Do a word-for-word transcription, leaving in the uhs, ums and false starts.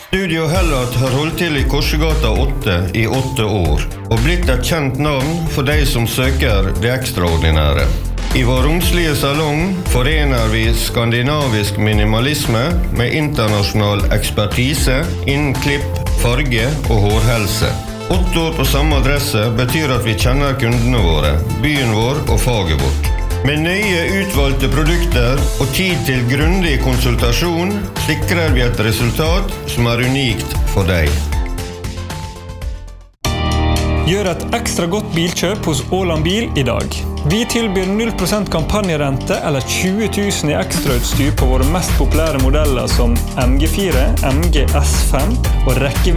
Studio Hellat har holdt til i Korsegata åtte i åtte år, og blitt et kjent navn for de som søker det ekstraordinære. I vår romslige salong forener vi skandinavisk minimalisme med internasjonal ekspertise innen klipp, farge og hårhelse. Åtte år på samme adresse betyr at vi kjenner kundene våre, byen vår og faget vårt. Med nøye utvalgte produkter og tid til grundig konsultasjon sikrer vi et resultat som er unikt for deg. Gjør et ekstra godt bilkjøp hos Åland Bil i dag. Vi tilbyr null prosent kampanjerente eller tjue tusen i ekstrautstyr på våre mest populære modeller som M G fire, M G S fem og rekkevidde